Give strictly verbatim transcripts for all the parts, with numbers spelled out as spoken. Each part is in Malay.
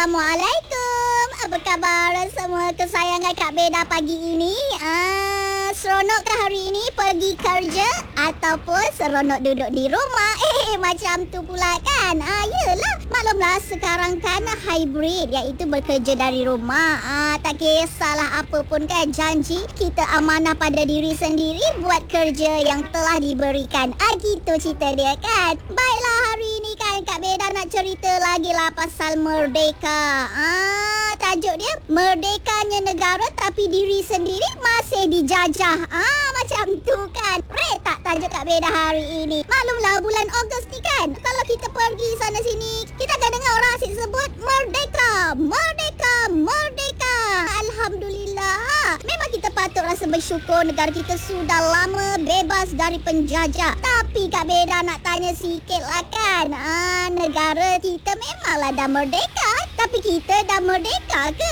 Assalamualaikum. Apa khabar semua kesayangan Kak Beda pagi ini? Ah, seronokkah hari ini pergi kerja ataupun seronok duduk di rumah? Eh, macam tu pula kan? Ah, yelah. Maklumlah sekarang kan hybrid, iaitu bekerja dari rumah. Ah, tak kisahlah apa pun kan, janji kita amanah pada diri sendiri buat kerja yang telah diberikan. Ah, gitu cerita dia kan? Baiklah, hari ini kan Kak Beda nak cerita lagi lah pasal merdeka. Ah, tajuk dia merdekanya negara tapi diri sendiri masih dijajah. Ah, macam tu kan. Rek tak tajuk Kak Beda hari ini? Maklumlah bulan Ogos ni kan, kalau kita pergi sana sini, kita akan dengar orang asyik sebut merdeka, merdeka, merdeka. Alhamdulillah. Memang kita patut rasa bersyukur negara kita sudah lama bebas dari penjajah. Tapi Kak Beda nak tanya sikit lah kan. Ah, negara kita memanglah dah merdeka, tapi kita dah merdeka ke?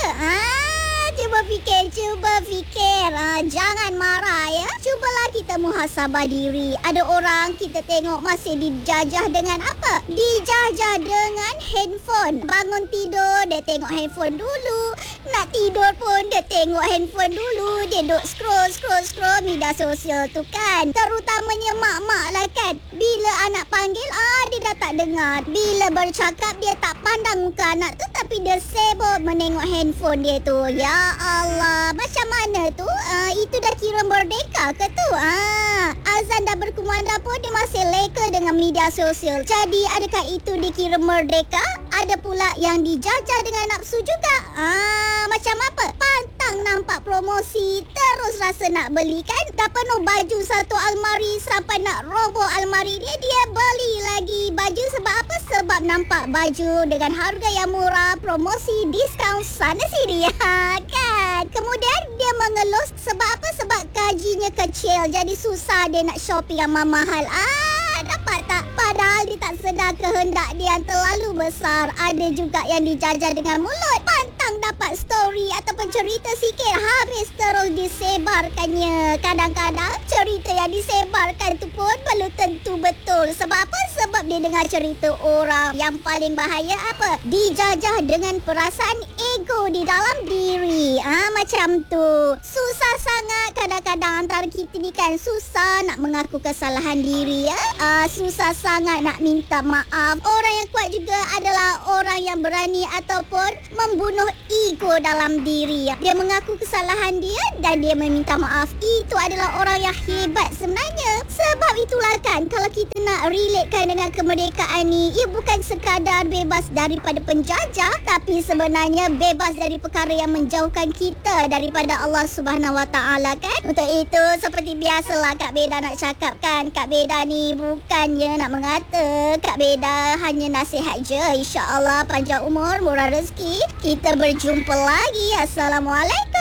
Ah, cuba fikir, cuba fikir. Ah, jangan marah ya. Cubalah kita muhasabah diri. Ada orang kita tengok masih dijajah dengan apa? Dijajah dengan handphone. Bangun tidur, dia tengok handphone dulu. Nak tidur pun dia tengok handphone dulu. Dia duk scroll, scroll, scroll media sosial tu kan. Terutamanya mak-mak lah kan. Bila anak panggil, ah dia dah tak dengar. Bila bercakap, dia tak pandang muka anak tu, tapi dia sibuk menengok handphone dia tu. Ya Allah, macam mana tu? Ah, itu dah kira merdeka ke tu? Ah, azan dah berkumandang pun dia masih leka dengan media sosial. Jadi adakah itu dikira merdeka? Ada pula yang dijajah dengan nafsu juga. Ah, macam apa? Pantang nampak promosi, terus rasa nak beli kan? Dah penuh baju satu almari sampai nak roboh almari dia, dia beli lagi baju. Sebab apa? Sebab nampak baju dengan harga yang murah, promosi, diskaun sana sini. Ha, kan? Kemudian dia mengeluh sebab apa? Sebab gajinya kecil, jadi susah dia nak shopping yang mahal. Ah, dapat tak? Padahal dia tak sedar kehendak dia yang terlalu besar. Ada juga yang dijajah dengan mulut. Pantang dapat story ataupun cerita sikit, habis terus disebarkannya. Kadang-kadang cerita yang disebarkan tu pun belum tentu betul. Sebab apa? Sebab dia dengar cerita orang. Yang paling bahaya apa? Dijajah dengan perasaan ego di dalam diri. Ah, macam tu. Susah sangat kadang-kadang antara kita ni kan. Susah nak mengaku kesalahan diri ya. Ah, susah sangat nak minta maaf. Orang yang kuat juga adalah orang yang berani ataupun membunuh ego dalam diri. Dia mengaku kesalahan dia dan dia meminta maaf. Itu adalah orang yang hebat sebenarnya. Sebab itulah kan, kalau kita nak relatekan dengan kemerdekaan ni, ia bukan sekadar bebas daripada penjajah, tapi sebenarnya bebas dari perkara yang menjauhkan kita daripada Allah Subhanahu Wa Taala kan. Untuk itu seperti biasalah Kak Beda nak cakap kan, Kak Beda ni bukannya nak mengata, Kak Beda hanya nasihat je. InsyaAllah panjang umur, murah rezeki. Kita berjumpa lagi. Assalamualaikum.